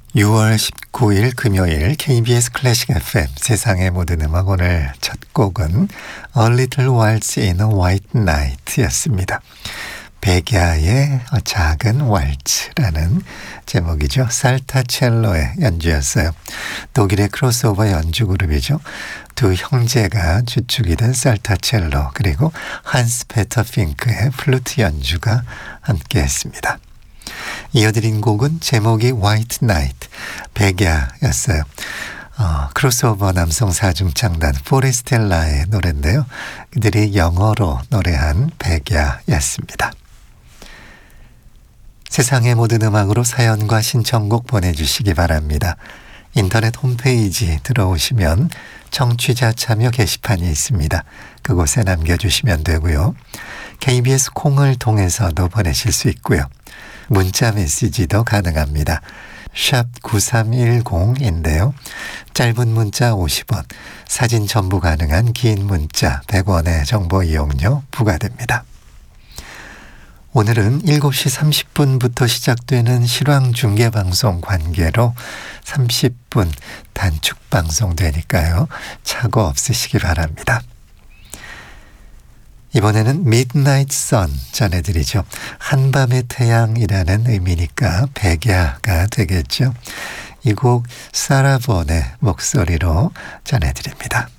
6월 19일 금요일 KBS 클래식 FM 세상의 모든 음악 오늘 첫 곡은 A Little Waltz in a White Night 였습니다. 백야의 작은 왈츠라는 제목이죠. 살타첼로의 연주였어요. 독일의 크로스오버 연주 그룹이죠. 두 형제가 주축이 된 살타첼로 그리고 한스 페터 핑크의 플루트 연주가 함께했습니다. 이어드린 곡은 제목이 White Night, 백야였어요. 크로스오버 남성 사중창단 포레스텔라의 노래인데요. 그들이 영어로 노래한 백야였습니다. 세상의 모든 음악으로 사연과 신청곡 보내주시기 바랍니다. 인터넷 홈페이지 들어오시면 청취자 참여 게시판이 있습니다. 그곳에 남겨주시면 되고요. KBS 콩을 통해서도 보내실 수 있고요. 문자 메시지도 가능합니다. 샵 9310인데요. 짧은 문자 50원, 사진 첨부 가능한 긴 문자 100원의 정보 이용료 부과됩니다. 오늘은 7시 30분부터 시작되는 실황 중계방송 관계로 30분 단축 방송되니까요. 착오 없으시기 바랍니다. 이번에는 Midnight Sun 전해드리죠. 한밤의 태양이라는 의미니까 백야가 되겠죠. 이 곡 사라 본의 목소리로 전해드립니다.